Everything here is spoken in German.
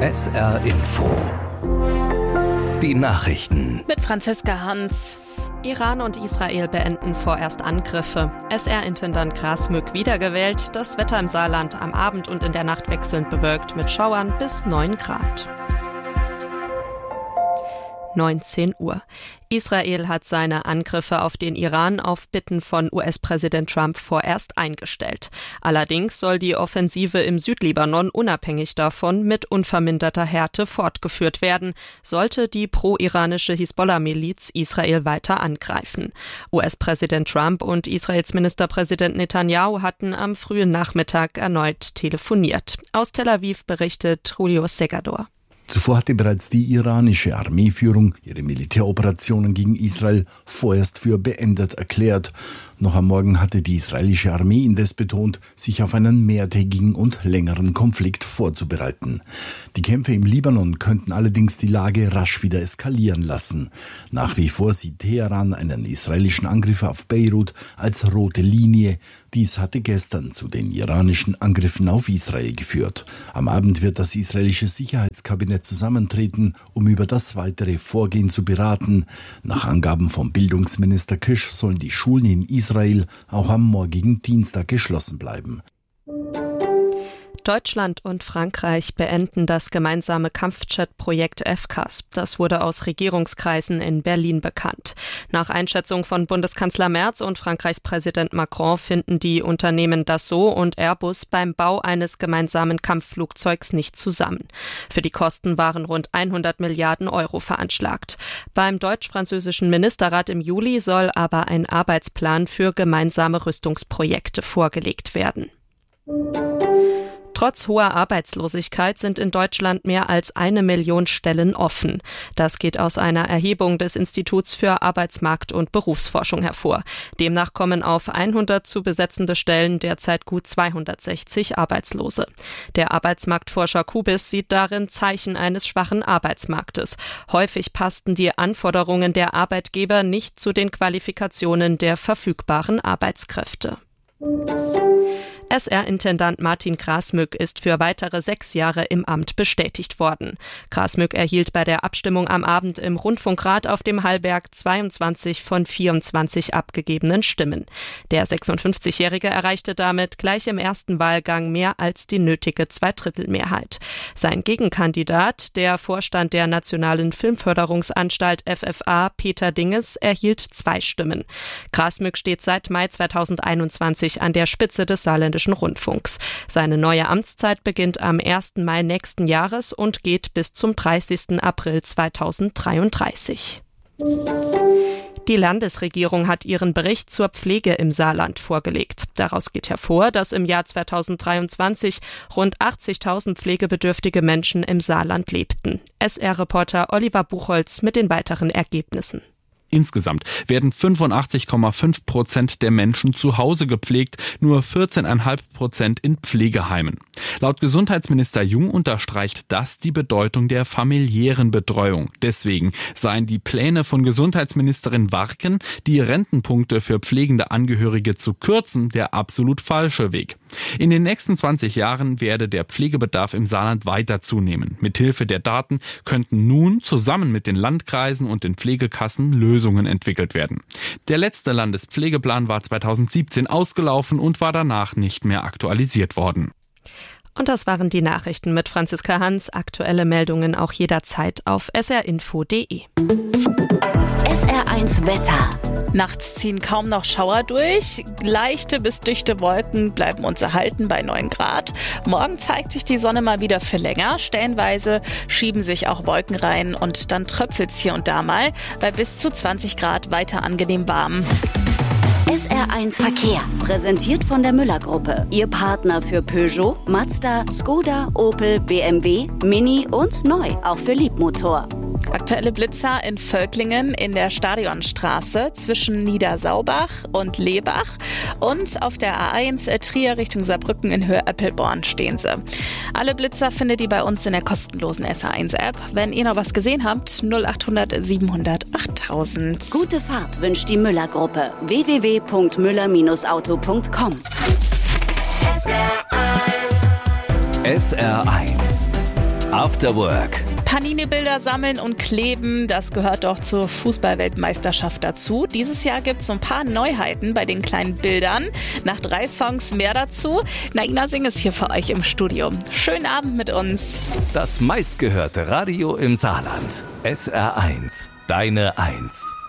SR Info. Die Nachrichten. Mit Franziska Hans. Iran und Israel beenden vorerst Angriffe. SR-Intendant Grasmück wiedergewählt. Das Wetter im Saarland am Abend und in der Nacht wechselnd bewölkt mit Schauern bis 9 Grad. 19 Uhr. Israel hat seine Angriffe auf den Iran auf Bitten von US-Präsident Trump vorerst eingestellt. Allerdings soll die Offensive im Südlibanon unabhängig davon mit unverminderter Härte fortgeführt werden, sollte die pro-iranische Hisbollah-Miliz Israel weiter angreifen. US-Präsident Trump und Israels Ministerpräsident Netanyahu hatten am frühen Nachmittag erneut telefoniert. Aus Tel Aviv berichtet Julio Segador. Zuvor hatte bereits die iranische Armeeführung ihre Militäroperationen gegen Israel vorerst für beendet erklärt. Noch am Morgen hatte die israelische Armee indes betont, sich auf einen mehrtägigen und längeren Konflikt vorzubereiten. Die Kämpfe im Libanon könnten allerdings die Lage rasch wieder eskalieren lassen. Nach wie vor sieht Teheran einen israelischen Angriff auf Beirut als rote Linie. Dies hatte gestern zu den iranischen Angriffen auf Israel geführt. Am Abend wird das israelische Sicherheitskabinett zusammentreten, um über das weitere Vorgehen zu beraten. Nach Angaben von Bildungsminister Kish sollen die Schulen in Israel auch am morgigen Dienstag geschlossen bleiben. Deutschland und Frankreich beenden das gemeinsame Kampfjet-Projekt FCAS. Das wurde aus Regierungskreisen in Berlin bekannt. Nach Einschätzung von Bundeskanzler Merz und Frankreichs Präsident Macron finden die Unternehmen Dassault und Airbus beim Bau eines gemeinsamen Kampfflugzeugs nicht zusammen. Für die Kosten waren rund 100 Milliarden Euro veranschlagt. Beim deutsch-französischen Ministerrat im Juli soll aber ein Arbeitsplan für gemeinsame Rüstungsprojekte vorgelegt werden. Trotz hoher Arbeitslosigkeit sind in Deutschland mehr als 1 Million Stellen offen. Das geht aus einer Erhebung des Instituts für Arbeitsmarkt- und Berufsforschung hervor. Demnach kommen auf 100 zu besetzende Stellen derzeit gut 260 Arbeitslose. Der Arbeitsmarktforscher Kubis sieht darin Zeichen eines schwachen Arbeitsmarktes. Häufig passten die Anforderungen der Arbeitgeber nicht zu den Qualifikationen der verfügbaren Arbeitskräfte. SR-Intendant Martin Grasmück ist für weitere 6 Jahre im Amt bestätigt worden. Grasmück erhielt bei der Abstimmung am Abend im Rundfunkrat auf dem Hallberg 22 von 24 abgegebenen Stimmen. Der 56-Jährige erreichte damit gleich im ersten Wahlgang mehr als die nötige Zweidrittelmehrheit. Sein Gegenkandidat, der Vorstand der Nationalen Filmförderungsanstalt FFA, Peter Dinges, erhielt 2 Stimmen. Grasmück steht seit Mai 2021 an der Spitze des Saarländischen Rundfunks. Seine neue Amtszeit beginnt am 1. Mai nächsten Jahres und geht bis zum 30. April 2033. Die Landesregierung hat ihren Bericht zur Pflege im Saarland vorgelegt. Daraus geht hervor, dass im Jahr 2023 rund 80.000 pflegebedürftige Menschen im Saarland lebten. SR-Reporter Oliver Buchholz mit den weiteren Ergebnissen. Insgesamt werden 85,5% der Menschen zu Hause gepflegt, nur 14,5% in Pflegeheimen. Laut Gesundheitsminister Jung unterstreicht das die Bedeutung der familiären Betreuung. Deswegen seien die Pläne von Gesundheitsministerin Warken, die Rentenpunkte für pflegende Angehörige zu kürzen, der absolut falsche Weg. In den nächsten 20 Jahren werde der Pflegebedarf im Saarland weiter zunehmen. Mithilfe der Daten könnten nun zusammen mit den Landkreisen und den Pflegekassen Lösungen entwickelt werden. Der letzte Landespflegeplan war 2017 ausgelaufen und war danach nicht mehr aktualisiert worden. Und das waren die Nachrichten mit Franziska Hans. Aktuelle Meldungen auch jederzeit auf srinfo.de. SR1 Wetter. Nachts ziehen kaum noch Schauer durch. Leichte bis dichte Wolken bleiben uns erhalten bei 9 Grad. Morgen zeigt sich die Sonne mal wieder für länger. Stellenweise schieben sich auch Wolken rein und dann tröpfelt's hier und da mal. Bei bis zu 20 Grad weiter angenehm warm. SR1 Verkehr. Präsentiert von der Müller-Gruppe. Ihr Partner für Peugeot, Mazda, Skoda, Opel, BMW, Mini und neu. Auch für Liebmotor. Aktuelle Blitzer in Völklingen in der Stadionstraße zwischen Niedersaubach und Lebach und auf der A1 Trier Richtung Saarbrücken in Höhe Eppelborn stehen sie. Alle Blitzer findet ihr bei uns in der kostenlosen SR1-App. Wenn ihr noch was gesehen habt, 0800 700 8000. Gute Fahrt wünscht die Müller-Gruppe. www.müller-auto.com. SR1 After Work. Panini-Bilder sammeln und kleben, das gehört doch zur Fußball-Weltmeisterschaft dazu. Dieses Jahr gibt es so ein paar Neuheiten bei den kleinen Bildern. Nach 3 Songs mehr dazu. Naina Singh ist hier für euch im Studio. Schönen Abend mit uns. Das meistgehörte Radio im Saarland. SR1, deine 1.